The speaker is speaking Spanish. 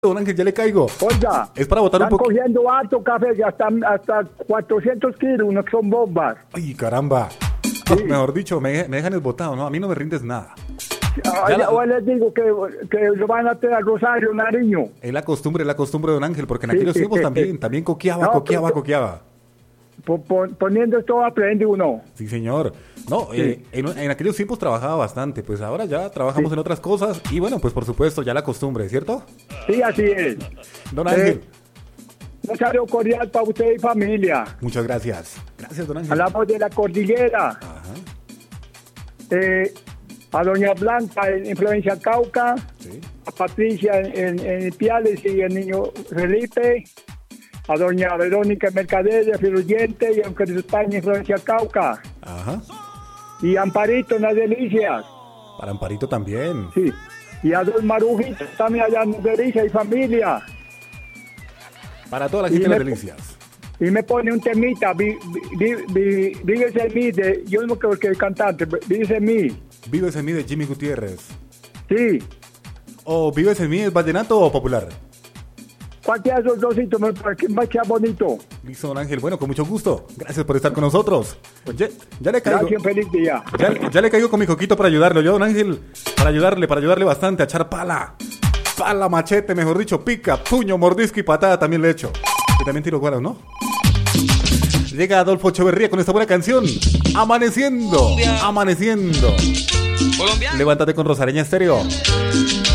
Don Ángel, ya le caigo. Oiga, Es para botar un están poco. cogiendo harto café, ya hasta 400 kilos, unos que son bombas. Ay, caramba. Sí. Mejor dicho, me dejan desbotado, ¿no? A mí no me rindes nada. Ahora les digo que lo van a tener a Rosario, Nariño. Es la costumbre, Don Ángel, porque en aquellos Sí, tiempos sí, también coqueaba, No, coqueaba. Poniendo esto aprende uno. Sí, señor. No, Sí. en aquellos tiempos trabajaba bastante, pues ahora ya trabajamos en otras cosas y bueno, pues por supuesto, ya la costumbre, ¿cierto? Sí, así es. Don Ángel, Un saludo cordial para usted y familia. muchas gracias. Gracias, Don Ángel. Hablamos de la cordillera. Ajá, A doña Blanca en Provincia Cauca. sí. A Patricia en Ipiales y el niño Felipe. A doña Verónica en Mercader de Floruyente y aunque de España en Provincia Cauca. Ajá. Y Amparito en Las Delicias. Para Amparito también. Sí. Y a dos Marujitos también allá en Las Delicias y familia. Para toda la gente Y de las me- delicias. Y me pone un temita, Vives en mí, yo mismo que el cantante, Vives en mí. Vives en mí de Jimmy Gutiérrez. Sí. ¿O Vives en mí es vallenato o popular? Cualquiera de esos dositos me parece más que bonito. Listo, Don Ángel. Bueno, con mucho gusto. Gracias por estar con nosotros. Ya le caigo. Gracias, feliz día. Ya le caigo con mi coquito para ayudarlo. Yo, Don Ángel, para ayudarle bastante a echar pala. Pala, machete, mejor dicho, pica, puño, mordisco y patada también le echo. Y también tiro guaras, ¿no? Llega Adolfo Echeverría con esta buena canción. Amaneciendo. Colombia. Levántate con Rosareña Estéreo.